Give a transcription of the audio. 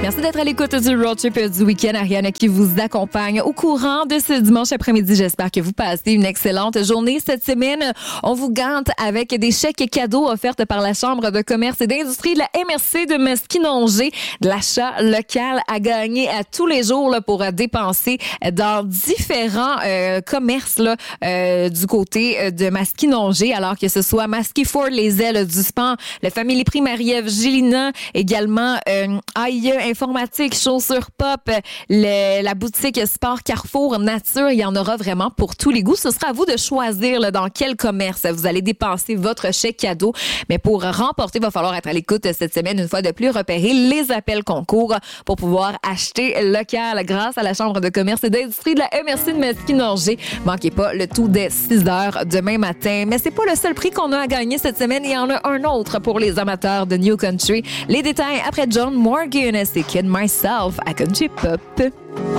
Merci d'être à l'écoute du Road Trip du week-end. Ariane qui vous accompagne au courant de ce dimanche après-midi. J'espère que vous passez une excellente journée. Cette semaine, on vous gante avec des chèques cadeaux offerts par la Chambre de commerce et d'industrie de la MRC de Masquinongé. De l'achat local à gagner à tous les jours là, pour dépenser dans différents commerces là, du côté de Masquinongé. Alors que ce soit Masquy Ford, les ailes du Span, le Family Prix Marie-Ève Gélina, également AIE Informatique, Chaussures Pop, la boutique Sport Carrefour Nature. Il y en aura vraiment pour tous les goûts. Ce sera à vous de choisir là, dans quel commerce vous allez dépenser votre chèque cadeau. Mais pour remporter, il va falloir être à l'écoute cette semaine, une fois de plus, repérer les appels concours pour pouvoir acheter local grâce à la Chambre de commerce et d'industrie de la MRC de Masquinongé. Manquez pas le tout dès 6 heures demain matin. Mais c'est pas le seul prix qu'on a à gagner cette semaine. Il y en a un autre pour les amateurs de New Country. Les détails après John Morgan et Kid Myself à Country Pop.